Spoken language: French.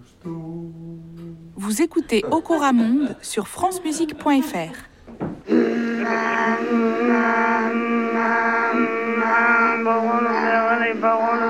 Vous écoutez Okora Monde sur francemusique.fr. Les paroles